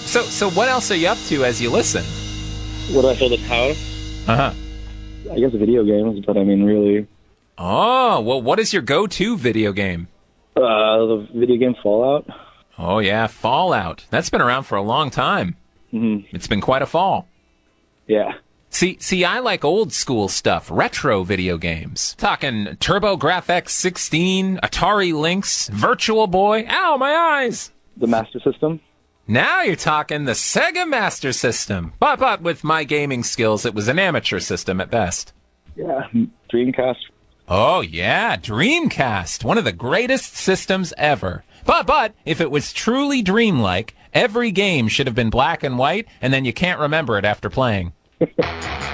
So what else are you up to as you listen? What do I feel the power? Uh-huh. I guess video games, but I mean, really. Oh, well, what is your go-to video game? The video game Fallout. Oh, yeah, Fallout. That's been around for a long time. Mm-hmm. It's been quite a fall. Yeah. See, I like old school stuff, retro video games. Talking TurboGrafx 16, Atari Lynx, Virtual Boy. Ow, my eyes! The Master System. Now you're talking the Sega Master System. But with my gaming skills, it was an amateur system at best. Yeah. Dreamcast. Oh, yeah, Dreamcast. One of the greatest systems ever. But if it was truly dreamlike, every game should have been black and white, and then you can't remember it after playing.